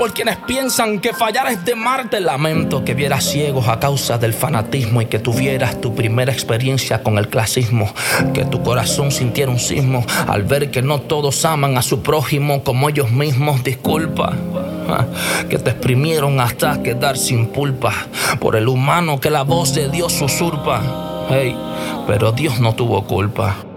Por quienes piensan que fallar es de Marte. Lamento que vieras ciegos a causa del fanatismo y que tuvieras tu primera experiencia con el clasismo. Que tu corazón sintiera un sismo al ver que no todos aman a su prójimo como ellos mismos. Disculpa, que te exprimieron hasta quedar sin pulpa por el humano que la voz de Dios usurpa. Hey, pero Dios no tuvo culpa.